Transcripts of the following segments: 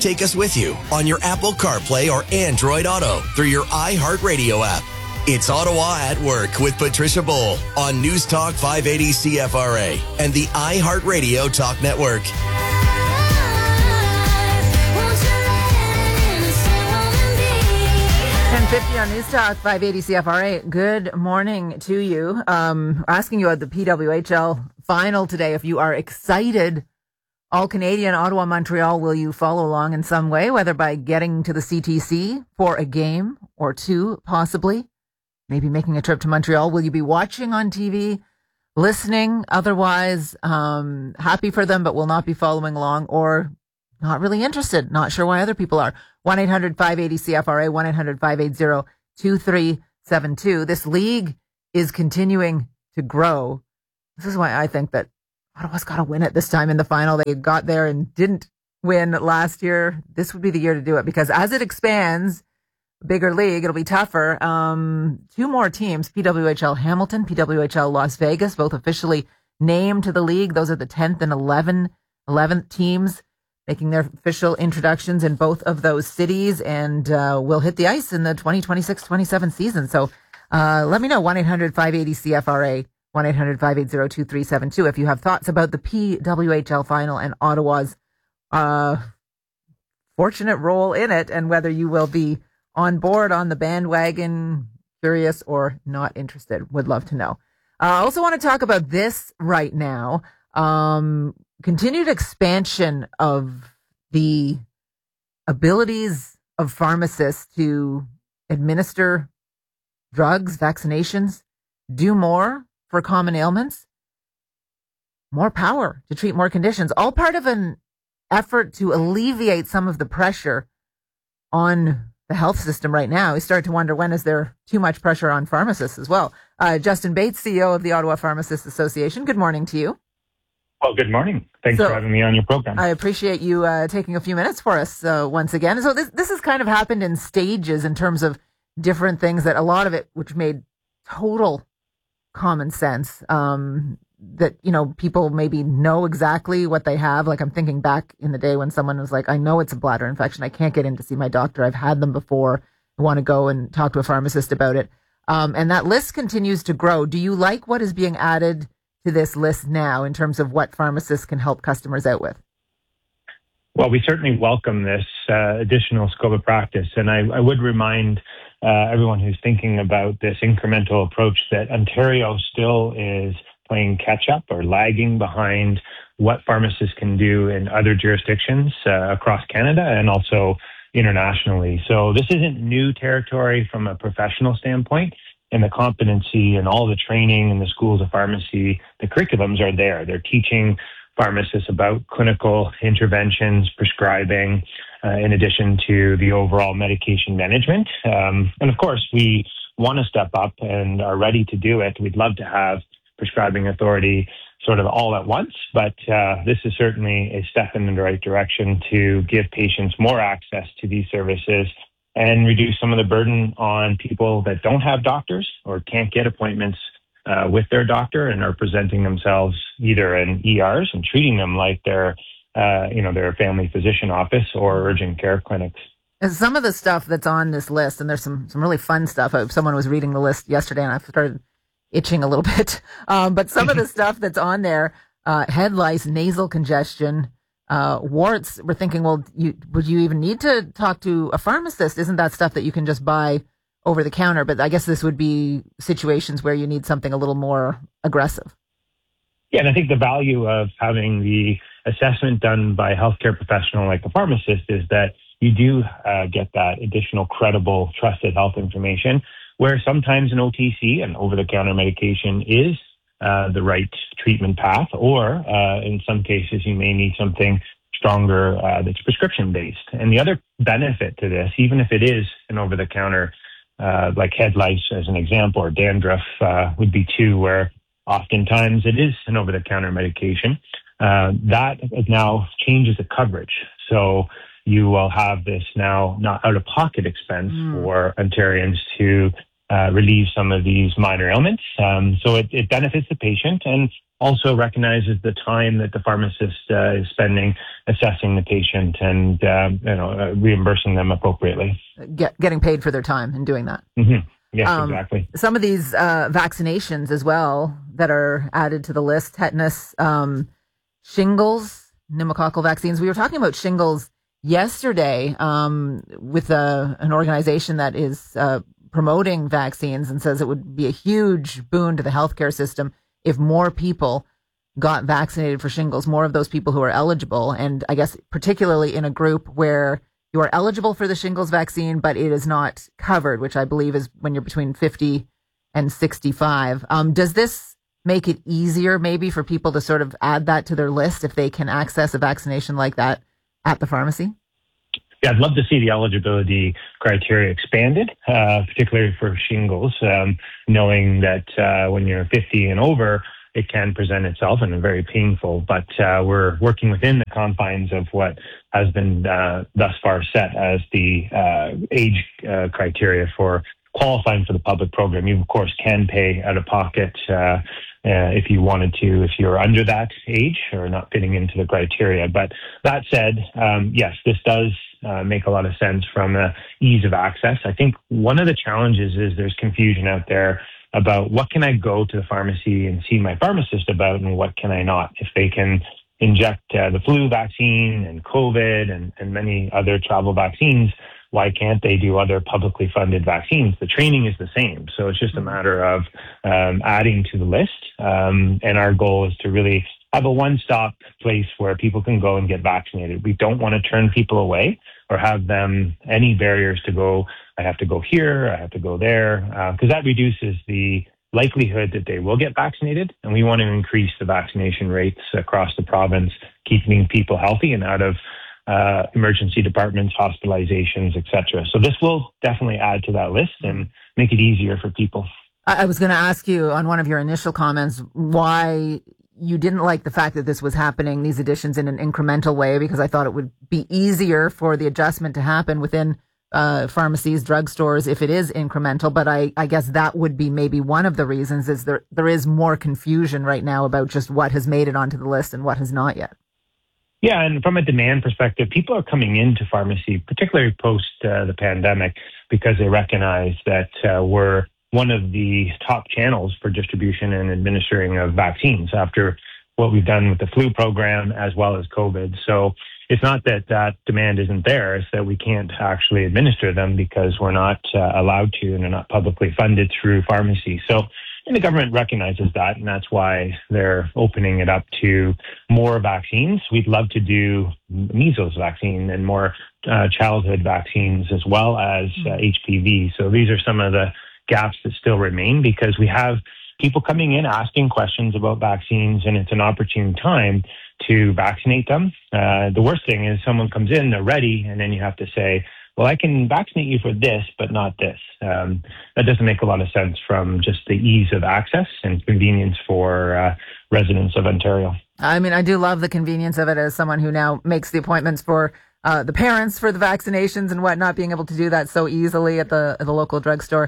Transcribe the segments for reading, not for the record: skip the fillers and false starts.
Take us with you on your Apple CarPlay or Android Auto through your iHeartRadio app. It's Ottawa at Work with Patricia Bowl on News Talk 580 CFRA and the iHeartRadio Talk Network. 10:50 on News Talk 580 CFRA. Good morning to you. Asking you about the PWHL final today. If you are excited, All Canadian, Ottawa, Montreal, will you follow along in some way, whether by getting to the CTC for a game or two, possibly? Maybe making a trip to Montreal. Will you be watching on TV, listening? Otherwise, happy for them, but will not be following along, or not really interested. Not sure why other people are. 1-800-580-CFRA, 1-800-580-2372. This league is continuing to grow. This is why I think that Ottawa's got to win it this time in the final. They got there and didn't win last year. This would be the year to do it, because as it expands, bigger league, it'll be tougher. Two more teams, PWHL Hamilton, PWHL Las Vegas, both officially named to the league. Those are the 10th and 11th teams making their official introductions in both of those cities, and will hit the ice in the 2026-27 season. So let me know, 1-800-580-CFRA, 1-800-580-2372, if you have thoughts about the PWHL final and Ottawa's fortunate role in it, and whether you will be on board, on the bandwagon, curious, or not interested. Would love to know. I also want to talk about this right now. Continued expansion of the abilities of pharmacists to administer drugs, vaccinations, do more for common ailments, more power to treat more conditions, all part of an effort to alleviate some of the pressure on the health system right now. We start to wonder, when is there too much pressure on pharmacists as well? Justin Bates, CEO of the Ottawa Pharmacists Association. Good morning to you. Well, good morning. Thanks for having me on your program. I appreciate you taking a few minutes for us once again. So this has kind of happened in stages in terms of different things, that a lot of it, which made total common sense, that, you know, people maybe know exactly what they have. Like, I'm thinking back in the day when someone was like, I know it's a bladder infection. I can't get in to see my doctor. I've had them before. I want to go and talk to a pharmacist about it. And that list continues to grow. Do you like what is being added to this list now in terms of what pharmacists can help customers out with? Well, we certainly welcome this additional scope of practice. And I would remind everyone who's thinking about this incremental approach that Ontario still is playing catch up or lagging behind what pharmacists can do in other jurisdictions across Canada and also internationally. So this isn't new territory from a professional standpoint. And the competency and all the training in the schools of pharmacy, the curriculums are there. They're teaching pharmacists about clinical interventions, prescribing, in addition to the overall medication management. And of course, we want to step up and are ready to do it. We'd love to have prescribing authority sort of all at once, but this is certainly a step in the right direction to give patients more access to these services and reduce some of the burden on people that don't have doctors or can't get appointments with their doctor and are presenting themselves either in ERs and treating them like their family physician office or urgent care clinics. And some of the stuff that's on this list, and there's some really fun stuff. Someone was reading the list yesterday, and I started itching a little bit. But some of the stuff that's on there, head lice, nasal congestion, warts, we're thinking, well, would you even need to talk to a pharmacist? Isn't that stuff that you can just buy over the counter? But I guess this would be situations where you need something a little more aggressive. Yeah, and I think the value of having the assessment done by a healthcare professional like a pharmacist is that you do get that additional credible, trusted health information, where sometimes an OTC, an over-the-counter medication, is the right treatment path, or in some cases you may need something stronger that's prescription-based. And the other benefit to this, even if it is an over-the-counter, like head lice as an example, or dandruff would be two, where oftentimes it is an over-the-counter medication, that now changes the coverage. So you will have this now not out-of-pocket expense for Ontarians to relieve some of these minor ailments. So it benefits the patient and also recognizes the time that the pharmacist is spending assessing the patient and reimbursing them appropriately. Getting paid for their time in doing that. Mm-hmm. Yes, exactly. Some of these vaccinations as well that are added to the list: tetanus, shingles, pneumococcal vaccines. We were talking about shingles yesterday with an organization that is promoting vaccines and says it would be a huge boon to the healthcare system if more people got vaccinated for shingles, more of those people who are eligible. And I guess particularly in a group where you are eligible for the shingles vaccine, but it is not covered, which I believe is when you're between 50 and 65. Does this make it easier maybe for people to sort of add that to their list if they can access a vaccination like that at the pharmacy? Yeah, I'd love to see the eligibility criteria expanded, particularly for shingles, knowing that when you're 50 and over, it can present itself and very painful. But we're working within the confines of what has been thus far set as the age criteria for qualifying for the public program. You, of course, can pay out of pocket if you wanted to, if you're under that age or not fitting into the criteria. But that said, yes, this does make a lot of sense from ease of access. I think one of the challenges is there's confusion out there about what can I go to the pharmacy and see my pharmacist about and what can I not. If they can inject the flu vaccine and COVID and many other travel vaccines, why can't they do other publicly funded vaccines? The training is the same. So it's just a matter of adding to the list. And our goal is to really have a one-stop place where people can go and get vaccinated. We don't want to turn people away or have them any barriers to go. I have to go here, I have to go there, because that reduces the likelihood that they will get vaccinated. And we want to increase the vaccination rates across the province, keeping people healthy and out of emergency departments, hospitalizations, etc. So this will definitely add to that list and make it easier for people. I was going to ask you on one of your initial comments why you didn't like the fact that this was happening, these additions in an incremental way, because I thought it would be easier for the adjustment to happen within pharmacies, drugstores, if it is incremental. But I guess that would be maybe one of the reasons is there is more confusion right now about just what has made it onto the list and what has not yet. Yeah, and from a demand perspective, people are coming into pharmacy, particularly post the pandemic, because they recognize that we're one of the top channels for distribution and administering of vaccines after what we've done with the flu program as well as COVID. So it's not that demand isn't there, it's that we can't actually administer them because we're not allowed to and they're not publicly funded through pharmacy. So and the government recognizes that, and that's why they're opening it up to more vaccines. We'd love to do measles vaccine and more childhood vaccines as well as HPV. So these are some of the gaps that still remain because we have people coming in asking questions about vaccines, and it's an opportune time to vaccinate them. The worst thing is someone comes in, they're ready, and then you have to say, well, I can vaccinate you for this, but not this. That doesn't make a lot of sense from just the ease of access and convenience for residents of Ontario. I mean, I do love the convenience of it as someone who now makes the appointments for the parents for the vaccinations and whatnot, being able to do that so easily at the local drugstore,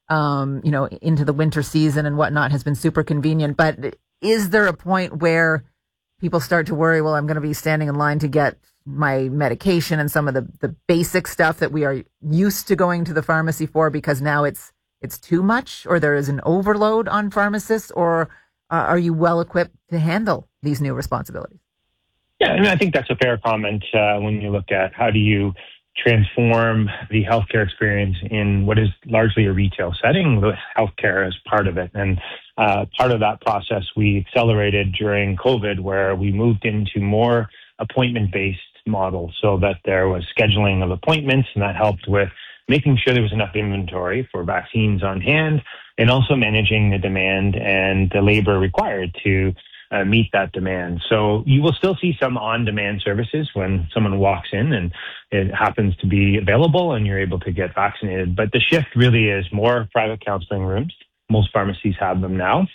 into the winter season and whatnot has been super convenient. But is there a point where people start to worry, well, I'm going to be standing in line to get my medication and some of the basic stuff that we are used to going to the pharmacy for because now it's too much, or there is an overload on pharmacists, or are you well equipped to handle these new responsibilities? Yeah, and I think that's a fair comment when you look at how do you transform the healthcare experience in what is largely a retail setting with healthcare as part of it. And part of that process we accelerated during COVID, where we moved into more appointment-based model so that there was scheduling of appointments, and that helped with making sure there was enough inventory for vaccines on hand and also managing the demand and the labor required to meet that demand. So you will still see some on-demand services when someone walks in and it happens to be available and you're able to get vaccinated. But the shift really is more private counseling rooms. Most pharmacies have them now,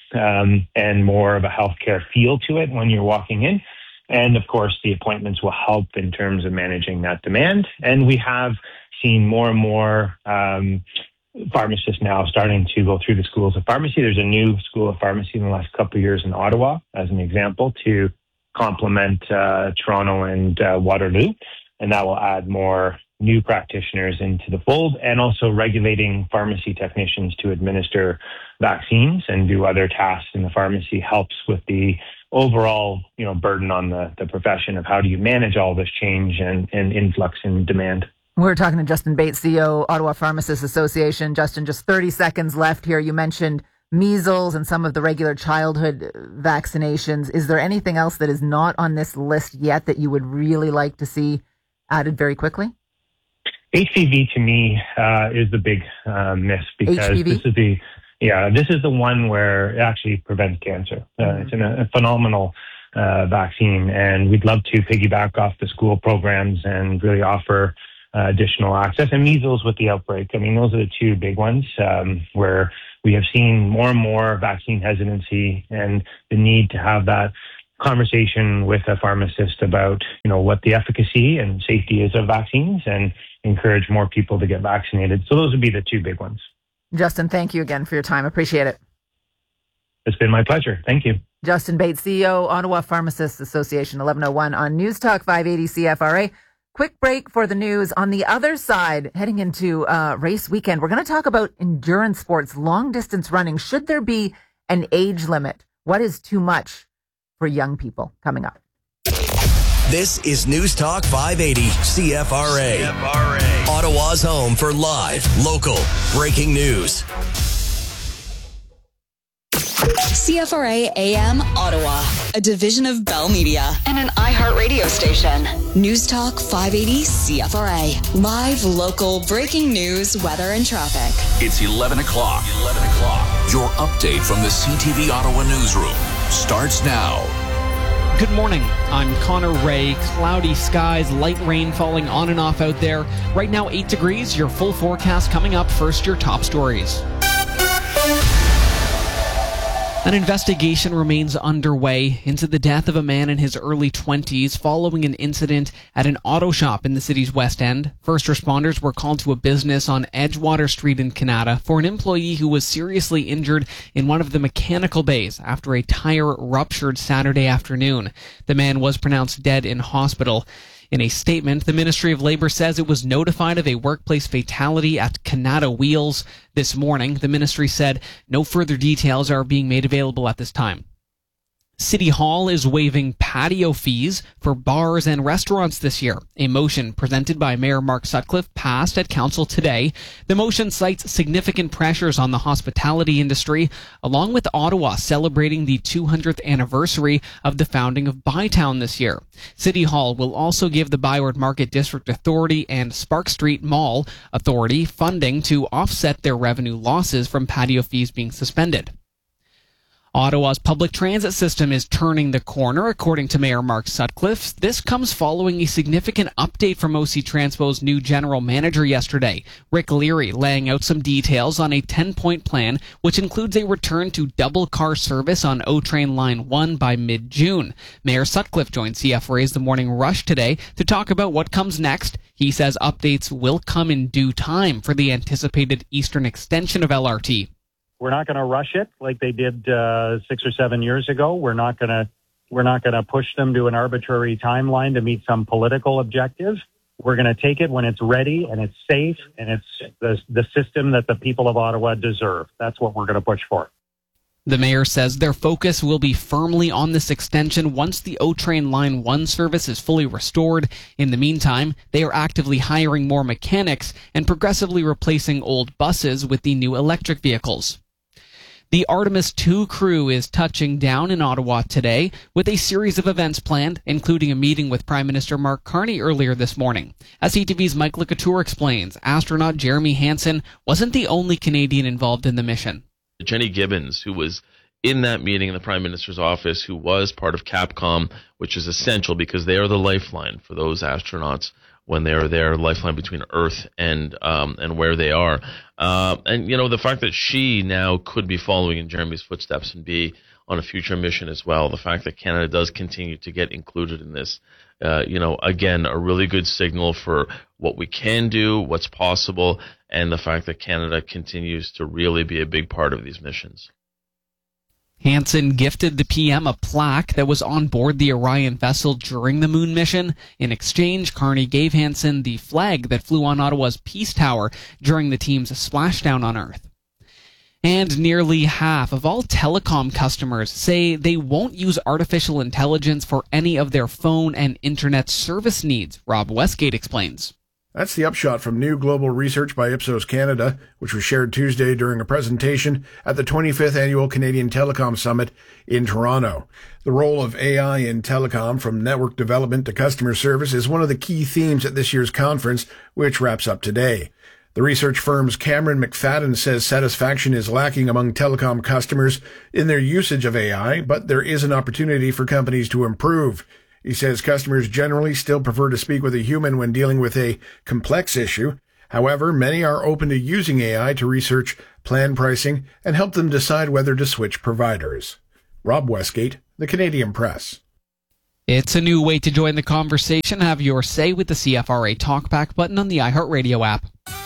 and more of a healthcare feel to it when you're walking in. And of course, the appointments will help in terms of managing that demand. And we have seen more and more pharmacists now starting to go through the schools of pharmacy. There's a new school of pharmacy in the last couple of years in Ottawa, as an example, to complement Toronto and Waterloo. And that will add more new practitioners into the fold, and also regulating pharmacy technicians to administer vaccines and do other tasks in the pharmacy helps with the overall, burden on the profession of how do you manage all this change and influx in demand. We're talking to Justin Bates, CEO, Ottawa Pharmacists Association. Justin, just 30 seconds left here. You mentioned measles and some of the regular childhood vaccinations. Is there anything else that is not on this list yet that you would really like to see added very quickly? HPV to me is the big miss, because HPV? This is the one where it actually prevents cancer. It's a phenomenal vaccine, and we'd love to piggyback off the school programs and really offer additional access. And measles with the outbreak. I mean, those are the two big ones where we have seen more and more vaccine hesitancy and the need to have that conversation with a pharmacist about, what the efficacy and safety is of vaccines, and encourage more people to get vaccinated. So those would be the two big ones. Justin, thank you again for your time. Appreciate it. It's been my pleasure. Thank you. Justin Bates, CEO, Ottawa Pharmacists Association, 11:01 on News Talk 580 CFRA. Quick break for the news. On the other side, heading into race weekend, we're going to talk about endurance sports, long distance running. Should there be an age limit? What is too much for young people? Coming up. This is News Talk 580 CFRA. Ottawa's home for live, local, breaking news. CFRA AM Ottawa, a division of Bell Media and an iHeart radio station. News Talk 580 CFRA. Live, local, breaking news, weather, and traffic. It's 11 o'clock. Your update from the CTV Ottawa newsroom starts now. Good morning. I'm Connor Ray. Cloudy skies, light rain falling on and off out there. Right now, 8 degrees. Your full forecast coming up. First, your top stories. An investigation remains underway into the death of a man in his early 20s following an incident at an auto shop in the city's West End. First responders were called to a business on Edgewater Street in Canada for an employee who was seriously injured in one of the mechanical bays after a tire ruptured Saturday afternoon. The man was pronounced dead in hospital. In a statement, the Ministry of Labour says it was notified of a workplace fatality at Canada Wheels this morning. The ministry said no further details are being made available at this time. City Hall is waiving patio fees for bars and restaurants this year. A motion presented by Mayor Mark Sutcliffe passed at Council today. The motion cites significant pressures on the hospitality industry, along with Ottawa celebrating the 200th anniversary of the founding of Bytown this year. City Hall will also give the Byward Market District Authority and Spark Street Mall Authority funding to offset their revenue losses from patio fees being suspended. Ottawa's public transit system is turning the corner, according to Mayor Mark Sutcliffe. This comes following a significant update from OC Transpo's new general manager yesterday, Rick Leary, laying out some details on a 10-point plan, which includes a return to double-car service on O-Train Line 1 by mid-June. Mayor Sutcliffe joined CFRA's The Morning Rush today to talk about what comes next. He says updates will come in due time for the anticipated eastern extension of LRT. We're not going to rush it like they did 6 or 7 years ago. We're not going to push them to an arbitrary timeline to meet some political objective. We're going to take it when it's ready and it's safe and it's the system that the people of Ottawa deserve. That's what we're going to push for. The mayor says their focus will be firmly on this extension once the O-Train Line 1 service is fully restored. In the meantime, they are actively hiring more mechanics and progressively replacing old buses with the new electric vehicles. The Artemis II crew is touching down in Ottawa today with a series of events planned, including a meeting with Prime Minister Mark Carney earlier this morning. As CTV's Mike LeCouture explains, astronaut Jeremy Hansen wasn't the only Canadian involved in the mission. Jenny Gibbons, who was in that meeting in the Prime Minister's office, who was part of Capcom, which is essential because they are the lifeline for those astronauts when they are there, lifeline between Earth and where they are. And, the fact that she now could be following in Jeremy's footsteps and be on a future mission as well, the fact that Canada does continue to get included in this again, a really good signal for what we can do, what's possible, and the fact that Canada continues to really be a big part of these missions. Hansen gifted the PM a plaque that was on board the Orion vessel during the moon mission. In exchange, Carney gave Hansen the flag that flew on Ottawa's Peace Tower during the team's splashdown on Earth. And nearly half of all telecom customers say they won't use artificial intelligence for any of their phone and internet service needs. Rob Westgate explains. That's the upshot from new global research by Ipsos Canada, which was shared Tuesday during a presentation at the 25th Annual Canadian Telecom Summit in Toronto. The role of AI in telecom, from network development to customer service, is one of the key themes at this year's conference, which wraps up today. The research firm's Cameron McFadden says satisfaction is lacking among telecom customers in their usage of AI, but there is an opportunity for companies to improve. He says customers generally still prefer to speak with a human when dealing with a complex issue. However, many are open to using AI to research plan pricing and help them decide whether to switch providers. Rob Westgate, The Canadian Press. It's a new way to join the conversation. Have your say with the CFRA Talkback button on the iHeartRadio app.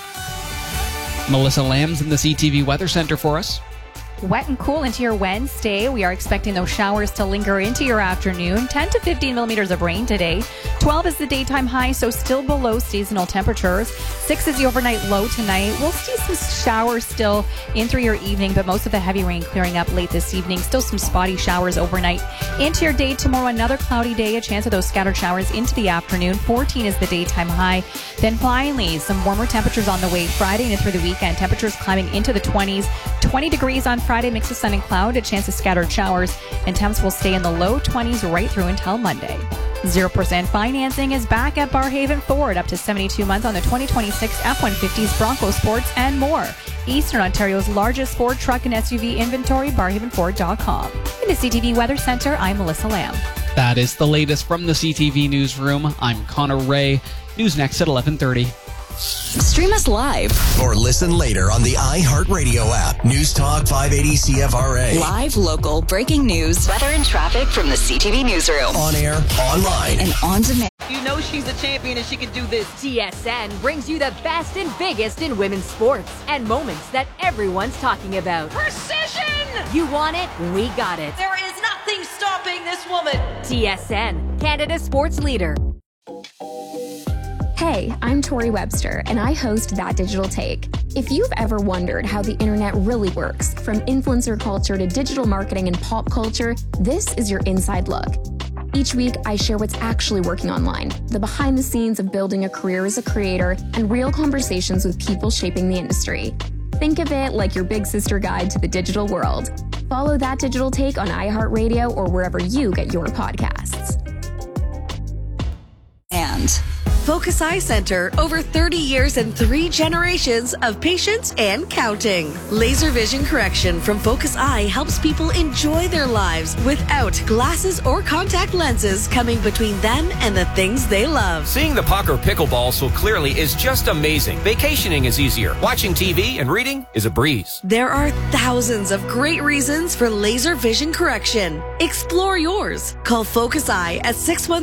Melissa Lamb's in the CTV Weather Center for us. Wet and cool into your Wednesday. We are expecting those showers to linger into your afternoon. 10 to 15 millimeters of rain today. 12 is the daytime high, so still below seasonal temperatures. 6 is the overnight low tonight. We'll see some showers still in through your evening, but most of the heavy rain clearing up late this evening. Still some spotty showers overnight. Into your day tomorrow, another cloudy day. A chance of those scattered showers into the afternoon. 14 is the daytime high. Then finally, some warmer temperatures on the way Friday and through the weekend. Temperatures climbing into the 20s. 20 degrees on Friday, mix of sun and cloud, a chance of scattered showers, and temps will stay in the low 20s right through until Monday. 0% financing is back at Barrhaven Ford, up to 72 months on the 2026 F-150s, Bronco Sports, and more. Eastern Ontario's largest Ford truck and SUV inventory, barrhavenford.com. In the CTV Weather Center, I'm Melissa Lamb. That is the latest from the CTV Newsroom. I'm Connor Ray. News next at 11:30. Stream us live or listen later on the iHeartRadio app. News Talk 580 CFRA. Live, local, breaking news, weather and traffic from the CTV Newsroom. On air, online, and on demand. You know she's a champion and she can do this. TSN brings you the best and biggest in women's sports and moments that everyone's talking about. Precision! You want it? We got it. There is nothing stopping this woman. TSN, Canada's sports leader. Hey, I'm Tori Webster, and I host That Digital Take. If you've ever wondered how the internet really works, from influencer culture to digital marketing and pop culture, this is your inside look. Each week, I share what's actually working online, the behind the scenes of building a career as a creator, and real conversations with people shaping the industry. Think of it like your big sister guide to the digital world. Follow That Digital Take on iHeartRadio or wherever you get your podcasts. And Focus Eye Center, over 30 years and 3 generations of patience and counting. Laser vision correction from Focus Eye helps people enjoy their lives without glasses or contact lenses coming between them and the things they love. Seeing the puck or pickleball so clearly is just amazing. Vacationing is easier. Watching TV and reading is a breeze. There are thousands of great reasons for laser vision correction. Explore yours. Call Focus Eye at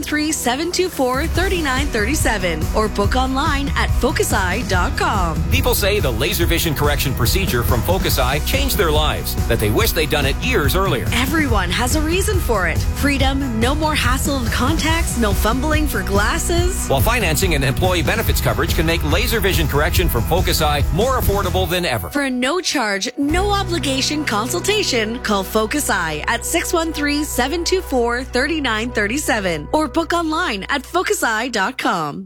613-724-3937 or book online at focuseye.com. People say the laser vision correction procedure from Focus Eye changed their lives, that they wish they'd done it years earlier. Everyone has a reason for it. Freedom, no more hassle of contacts, no fumbling for glasses. While financing and employee benefits coverage can make laser vision correction from Focus Eye more affordable than ever. For a no charge, no obligation consultation, call Focus Eye at 613-724-3937 or book online at focuseye.com.